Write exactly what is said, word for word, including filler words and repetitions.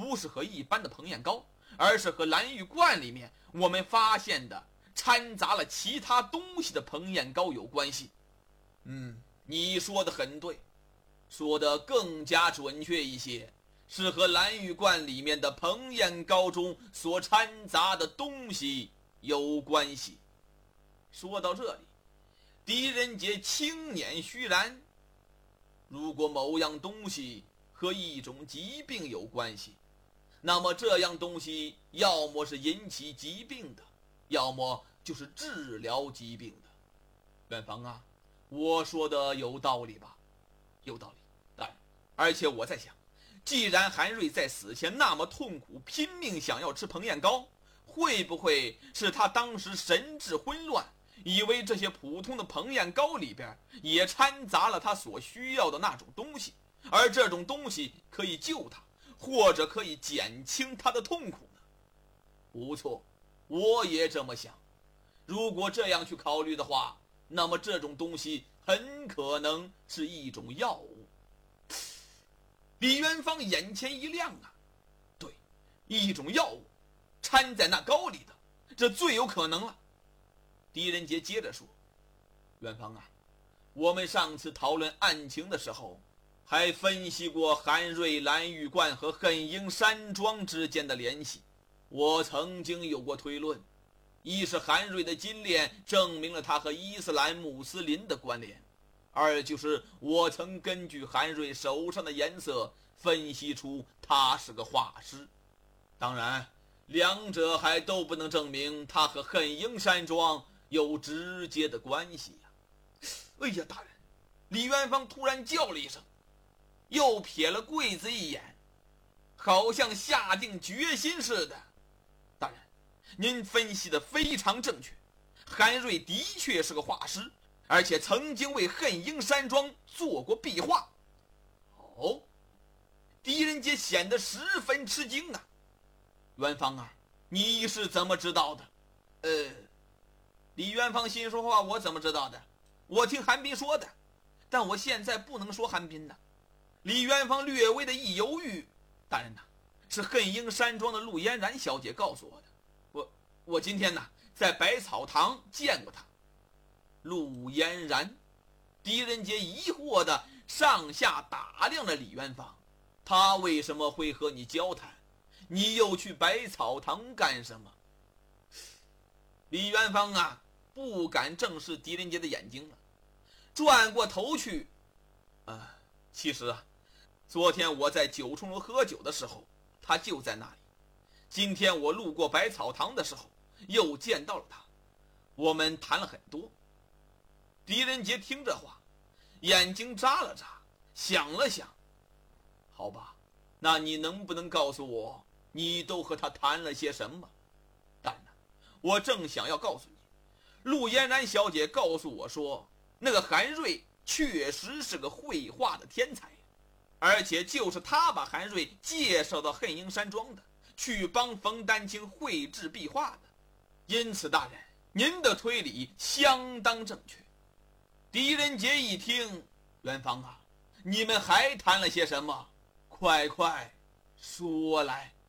不是和一般的蓬砚膏，而是和蓝玉罐里面我们发现的掺杂了其他东西的蓬砚膏有关系。嗯，你说的很对，说的更加准确一些，是和蓝玉罐里面的蓬砚膏中所掺杂的东西有关系。说到这里，狄仁杰轻捻须髯，如果某样东西和一种疾病有关系，那么这样东西要么是引起疾病的，要么就是治疗疾病的。远方啊，我说的有道理吧？有道理，当然，而且我在想，既然韩瑞在死前那么痛苦，拼命想要吃蓬砚膏，会不会是他当时神志混乱，以为这些普通的蓬砚膏里边也掺杂了他所需要的那种东西，而这种东西可以救他，或者可以减轻他的痛苦呢？不错，我也这么想。如果这样去考虑的话，那么这种东西很可能是一种药物。李元芳眼前一亮啊，对，一种药物掺在那膏里的，这最有可能了。狄仁杰接着说，元芳啊，我们上次讨论案情的时候还分析过韩瑞、蓝玉冠和恨英山庄之间的联系。我曾经有过推论，一是韩瑞的金链证明了他和伊斯兰穆斯林的关联，二就是我曾根据韩瑞手上的颜色分析出他是个画师。当然，两者还都不能证明他和恨英山庄有直接的关系呀、啊！哎呀，大人！李元芳突然叫了一声，又瞥了柜子一眼，好像下定决心似的。大人，您分析的非常正确，韩瑞的确是个画师，而且曾经为恨英山庄做过壁画。哦，狄仁杰显得十分吃惊啊。元芳啊，你是怎么知道的？呃，李元芳心说话，我怎么知道的？我听韩冰说的，但我现在不能说韩冰的。李元芳略微的一犹豫，大人呐，是恨英山庄的陆嫣然小姐告诉我的。我我今天呐在百草堂见过她。陆嫣然，狄仁杰疑惑的上下打量了李元芳，她为什么会和你交谈？你又去百草堂干什么？李元芳啊，不敢正视狄仁杰的眼睛了，转过头去。啊，其实啊，昨天我在九重楼喝酒的时候，他就在那里。今天我路过百草堂的时候，又见到了他，我们谈了很多。狄仁杰听这话，眼睛眨了眨，想了想。好吧，那你能不能告诉我，你都和他谈了些什么？大人，我正想要告诉你，陆嫣然小姐告诉我说，那个韩瑞确实是个绘画的天才，而且就是他把韩瑞介绍到恨英山庄的，去帮冯丹青绘制壁画的。因此大人，您的推理相当正确。狄仁杰一听，元芳啊，你们还谈了些什么？快快说来。